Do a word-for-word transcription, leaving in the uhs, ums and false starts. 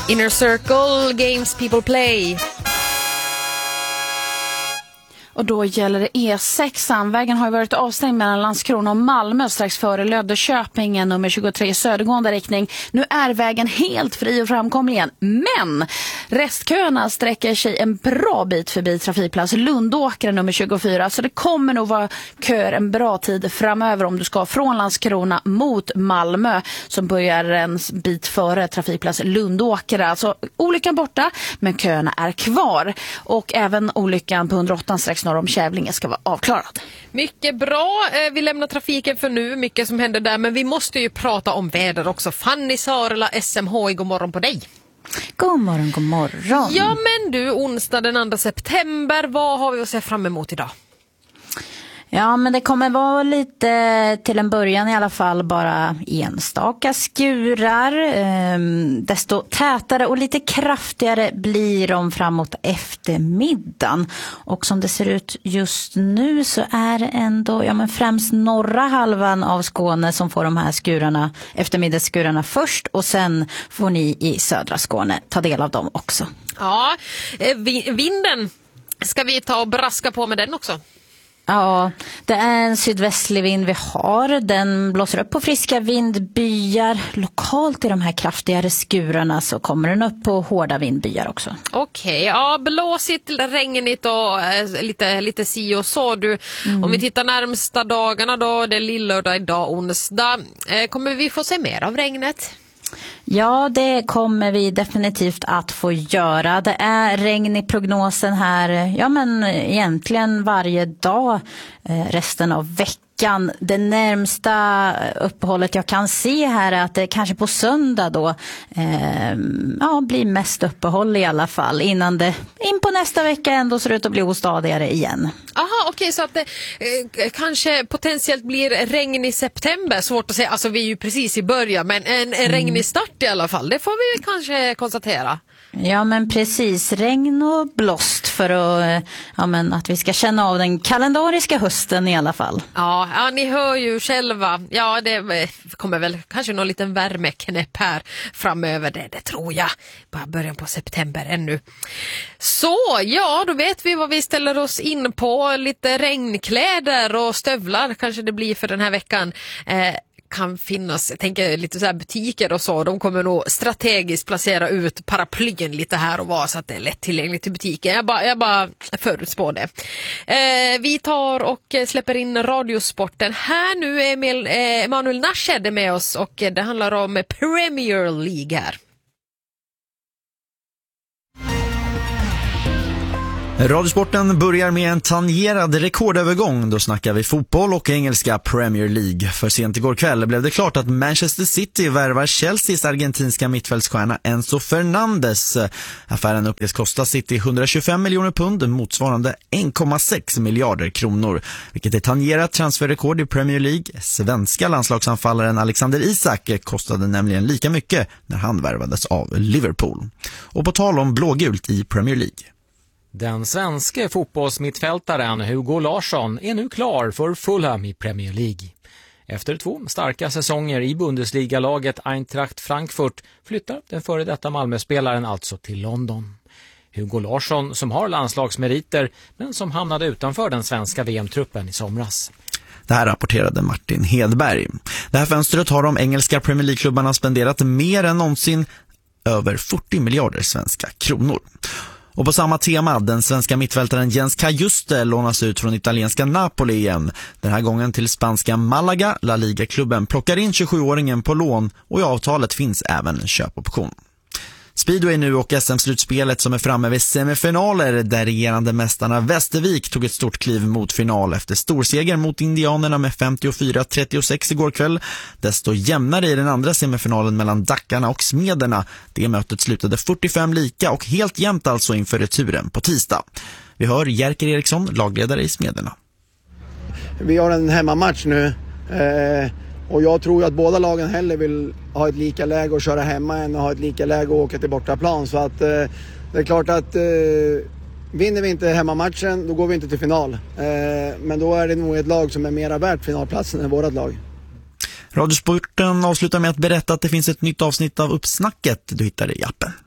Inner Circle, Games People Play. Och då gäller det E sex. Vägen har ju varit avstängd mellan Landskrona och Malmö strax före Löddeköpingen nummer tjugotre i södergående riktning. Nu är vägen helt fri och framkomlig igen. Men restköerna sträcker sig en bra bit förbi trafikplats Lundåkra nummer tjugofyra. Så det kommer nog vara köer en bra tid framöver om du ska från Landskrona mot Malmö som börjar en bit före trafikplats Lundåkra. Alltså olyckan borta men köerna är kvar. Och även olyckan på hundraåtta strax norr om Kävlinge ska vara avklarad. Mycket bra. Vi lämnar trafiken för nu. Mycket som händer där. Men vi måste ju prata om väder också. Fanny Sarela, S M H I, god morgon på dig. God morgon, god morgon. Ja men du, onsdag den andra september. Vad har vi att se fram emot idag? Ja, men det kommer vara lite, till en början i alla fall, bara enstaka skurar. Ehm, desto tätare och lite kraftigare blir de framåt eftermiddagen. Och som det ser ut just nu så är det ändå ja, men främst norra halvan av Skåne som får de här skurarna, eftermiddagsskurarna först. Och sen får ni i södra Skåne ta del av dem också. Ja, vinden. Ska vi ta och braska på med den också? Ja, det är en sydvästlig vind vi har. Den blåser upp på friska vindbyar. Lokalt i de här kraftigare skurarna så kommer den upp på hårda vindbyar också. Okej, okay, ja, blåsigt, regnigt och äh, lite, lite si och så. Du, mm. Om vi tittar närmsta dagarna då, det är lillördag idag, onsdag. Eh, kommer vi få se mer av regnet? Ja, det kommer vi definitivt att få göra. Det är regn i prognosen här, ja men egentligen varje dag eh, resten av veckan. Det närmsta uppehållet jag kan se här är att det kanske på söndag då eh, ja, blir mest uppehåll i alla fall. Innan det in på nästa vecka ändå ser ut att bli ostadigare igen. Aha, okej, okay, så att det eh, kanske potentiellt blir regn i september. Svårt att säga, alltså vi är ju precis i början, men en, en regn i start i alla fall. Det får vi kanske konstatera. Ja men precis, regn och blåst för att, ja, men att vi ska känna av den kalendariska hösten i alla fall. Ja, ja ni hör ju själva. Ja, det kommer väl kanske någon liten värmeknäpp här framöver. Det, det tror jag. Bara början på september ännu. Så, ja då vet vi vad vi ställer oss in på. Lite regnkläder och stövlar kanske det blir för den här veckan. Eh, kan finnas, jag tänker lite så här butiker och så, de kommer nog strategiskt placera ut paraplyen lite här och var så att det är lätt tillgängligt till butiken. Jag bara, jag bara förutspår det. Eh, vi tar och släpper in radiosporten. Här nu är Emil, eh, Emanuel Nashed med oss och det handlar om Premier League här. Radiosporten börjar med en tangerad rekordövergång. Då snackar vi fotboll och engelska Premier League. För sent igår kväll blev det klart att Manchester City värvar Chelseas argentinska mittfältsstjärna Enzo Fernandes. Affären uppges kosta City hundratjugofem miljoner pund, motsvarande en komma sex miljarder kronor. Vilket är tangerat transferrekord i Premier League. Svenska landslagsanfallaren Alexander Isak kostade nämligen lika mycket när han värvades av Liverpool. Och på tal om blågult i Premier League. Den svenska fotbollsmittfältaren Hugo Larsson är nu klar för Fulham i Premier League. Efter två starka säsonger i Bundesliga-laget Eintracht Frankfurt flyttar den före detta Malmö-spelaren alltså till London. Hugo Larsson som har landslagsmeriter men som hamnade utanför den svenska V M-truppen i somras. Det här rapporterade Martin Hedberg. Det här fönstret har de engelska Premier League-klubbarna spenderat mer än någonsin, över fyrtio miljarder svenska kronor. Och på samma tema, den svenska mittfältaren Jens Kajuste lånas ut från italienska Napoli igen. Den här gången till spanska Malaga. La Liga-klubben plockar in tjugosjuåringen på lån och i avtalet finns även köpoption. Speedway nu och S M-slutspelet som är framme vid semifinaler där regerande mästarna Västervik tog ett stort kliv mot final efter storseger mot indianerna med femtiofyra trettiosex igår kväll. Desto jämnare i den andra semifinalen mellan Dackarna och Smederna. Det mötet slutade fyrtiofem lika och helt jämnt alltså inför returen på tisdag. Vi hör Jerker Eriksson, lagledare i Smederna. Vi har en hemmamatch nu. Eh... Och jag tror att båda lagen hellre vill ha ett lika läge att köra hemma än att ha ett lika läge att åka till bortaplan. Så att eh, det är klart att eh, vinner vi inte hemmamatchen, då går vi inte till final. Eh, men då är det nog ett lag som är mera värt finalplatsen än vårat lag. Radiosporten avslutar med att berätta att det finns ett nytt avsnitt av Uppsnacket. Du hittar det i appen.